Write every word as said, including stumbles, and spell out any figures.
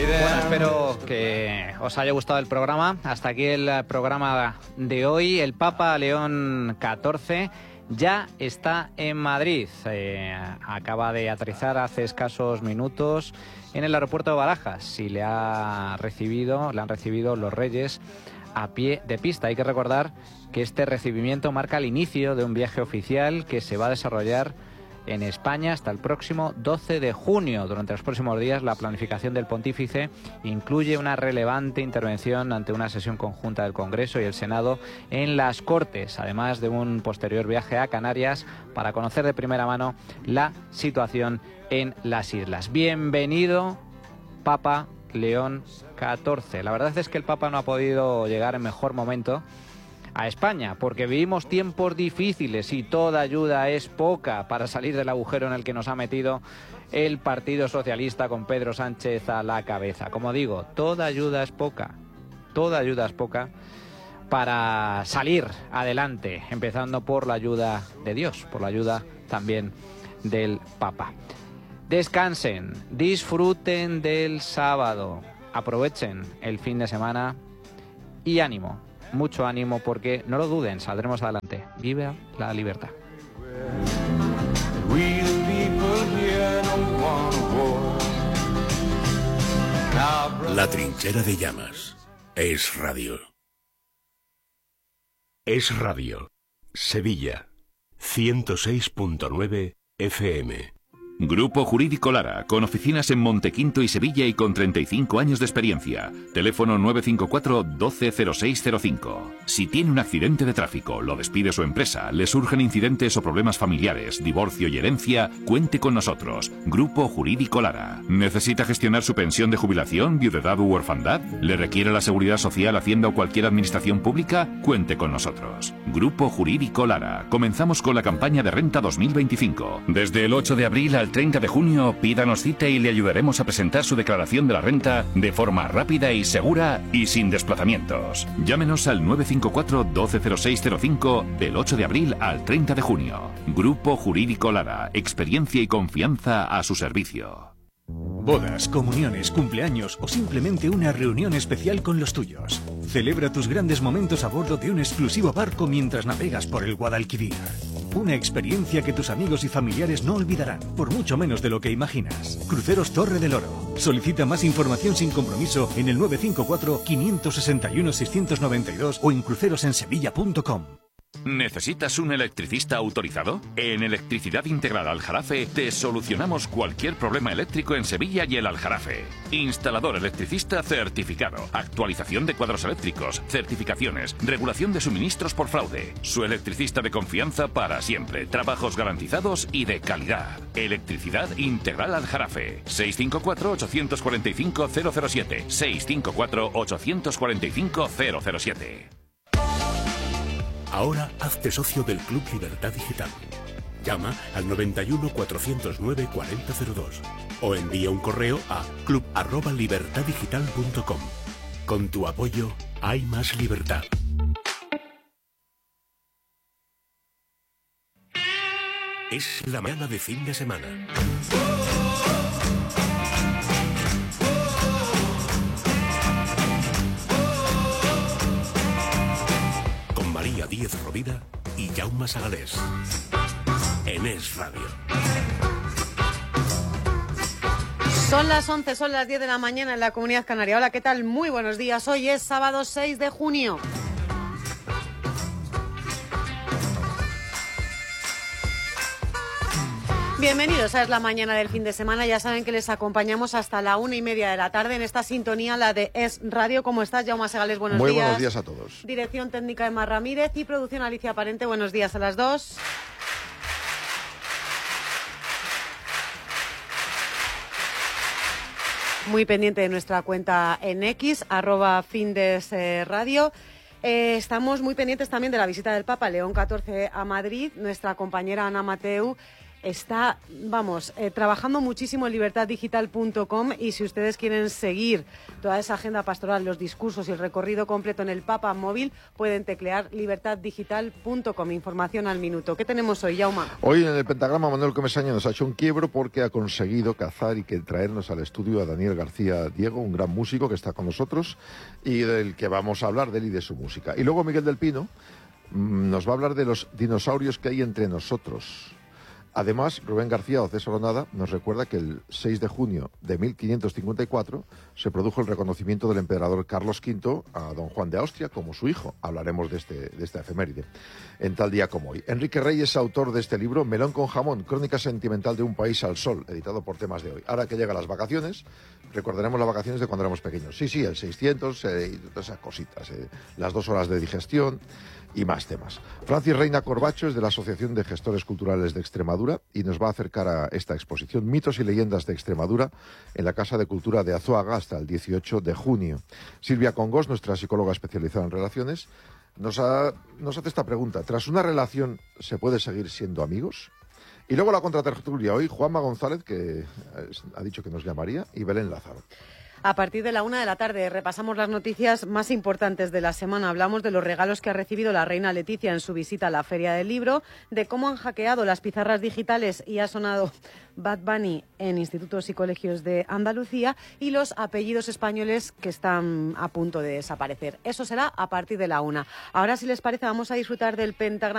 Bueno, espero que os haya gustado el programa. Hasta aquí el programa de hoy. El Papa León catorce ya está en Madrid. Eh, acaba de aterrizar hace escasos minutos en el aeropuerto de Barajas y le ha recibido, le han recibido los Reyes a pie de pista. Hay que recordar que este recibimiento marca el inicio de un viaje oficial que se va a desarrollar en España hasta el próximo doce de junio. Durante los próximos días, la planificación del pontífice incluye una relevante intervención ante una sesión conjunta del Congreso y el Senado en las Cortes, además de un posterior viaje a Canarias para conocer de primera mano la situación en las islas. Bienvenido, Papa León catorce. La verdad es que el Papa no ha podido llegar en mejor momento a España, porque vivimos tiempos difíciles y toda ayuda es poca para salir del agujero en el que nos ha metido el Partido Socialista con Pedro Sánchez a la cabeza. Como digo, toda ayuda es poca, toda ayuda es poca para salir adelante, empezando por la ayuda de Dios, por la ayuda también del Papa. Descansen, disfruten del sábado, aprovechen el fin de semana y ánimo. Mucho ánimo, porque no lo duden, saldremos adelante. Viva la libertad. La Trinchera de Llamas. Es Radio. Es Radio. Sevilla. ciento seis punto nueve F M. Grupo Jurídico Lara, con oficinas en Montequinto y Sevilla y con treinta y cinco años de experiencia. Teléfono nueve cinco cuatro, doce cero seis cero cinco. Si tiene un accidente de tráfico, lo despide su empresa, le surgen incidentes o problemas familiares, divorcio y herencia, cuente con nosotros. Grupo Jurídico Lara. ¿Necesita gestionar su pensión de jubilación, viudedad u orfandad? ¿Le requiere la Seguridad Social, Hacienda o cualquier administración pública? Cuente con nosotros. Grupo Jurídico Lara. Comenzamos con la campaña de renta dos mil veinticinco. Desde el ocho de abril al treinta de junio, pídanos cita y le ayudaremos a presentar su declaración de la renta de forma rápida y segura y sin desplazamientos. Llámenos al nueve cinco cuatro, doce cero seis cero cinco del ocho de abril al treinta de junio. Grupo Jurídico Lara, experiencia y confianza a su servicio. Bodas, comuniones, cumpleaños o simplemente una reunión especial con los tuyos. Celebra tus grandes momentos a bordo de un exclusivo barco mientras navegas por el Guadalquivir. Una experiencia que tus amigos y familiares no olvidarán, por mucho menos de lo que imaginas. Cruceros Torre del Oro. Solicita más información sin compromiso en el nueve cinco cuatro, cinco seis uno, seis nueve dos o en crucerosensevilla punto com. ¿Necesitas un electricista autorizado? En Electricidad Integral Aljarafe te solucionamos cualquier problema eléctrico en Sevilla y el Aljarafe. Instalador electricista certificado, actualización de cuadros eléctricos, certificaciones, regulación de suministros por fraude. Su electricista de confianza para siempre, trabajos garantizados y de calidad. Electricidad Integral Aljarafe. seis cinco cuatro, ocho cuatro cinco, cero cero siete. seis cinco cuatro, ocho cuatro cinco, cero cero siete. Ahora hazte socio del Club Libertad Digital. Llama al noventa y uno, cuatrocientos nueve, cuarenta cero dos o envía un correo a club arroba libertad digital punto com. Con tu apoyo hay más libertad. Es la mañana de fin de semana. María Díez Rovira y Jaume Sagalés. En Es Radio. Son las once, son las diez de la mañana en la Comunidad Canaria. Hola, ¿qué tal? Muy buenos días. Hoy es sábado seis de junio. Bienvenidos a Es la Mañana del fin de semana. Ya saben que les acompañamos hasta la una y media de la tarde en esta sintonía, la de Es Radio. ¿Cómo estás, Jaume Segales? Buenos Muy días. Muy buenos días a todos. Dirección técnica Emma Ramírez y producción Alicia Parente. Buenos días a las dos. Muy pendiente de nuestra cuenta en X, arroba Findes eh, Radio. Eh, estamos muy pendientes también de la visita del Papa León catorce a Madrid. Nuestra compañera Ana Mateu está, vamos, eh, trabajando muchísimo en libertad digital punto com, y si ustedes quieren seguir toda esa agenda pastoral, los discursos y el recorrido completo en el Papa móvil, pueden teclear libertad digital punto com. Información al minuto. ¿Qué tenemos hoy, Jaume? Hoy en el Pentagrama Manuel Comesaña nos ha hecho un quiebro porque ha conseguido cazar y que traernos al estudio a Daniel García Diego, un gran músico que está con nosotros y del que vamos a hablar de él y de su música. Y luego Miguel del Pino mmm, nos va a hablar de los dinosaurios que hay entre nosotros. Además, Rubén García o César Onada nos recuerda que el seis de junio de mil quinientos cincuenta y cuatro se produjo el reconocimiento del emperador Carlos quinto a don Juan de Austria como su hijo. Hablaremos de, este, de esta efeméride en tal día como hoy. Enrique Rey es autor de este libro, Melón con jamón, crónica sentimental de un país al sol, editado por Temas de Hoy. Ahora que llegan las vacaciones, recordaremos las vacaciones de cuando éramos pequeños. Sí, sí, el seiscientos eh, y todas esas cositas, eh, las dos horas de digestión y más temas. Francis Reina Corbacho es de la Asociación de Gestores Culturales de Extremadura y nos va a acercar a esta exposición Mitos y Leyendas de Extremadura en la Casa de Cultura de Azuaga hasta el dieciocho de junio. Silvia Congos, nuestra psicóloga especializada en relaciones, nos, ha, nos hace esta pregunta. ¿Tras una relación se puede seguir siendo amigos? Y luego la contratertulia hoy, Juanma González, que ha dicho que nos llamaría, y Belén Lázaro. A partir de la una de la tarde repasamos las noticias más importantes de la semana. Hablamos de los regalos que ha recibido la reina Leticia en su visita a la Feria del Libro, de cómo han hackeado las pizarras digitales y ha sonado Bad Bunny en institutos y colegios de Andalucía, y los apellidos españoles que están a punto de desaparecer. Eso será a partir de la una. Ahora, si les parece, vamos a disfrutar del pentagrama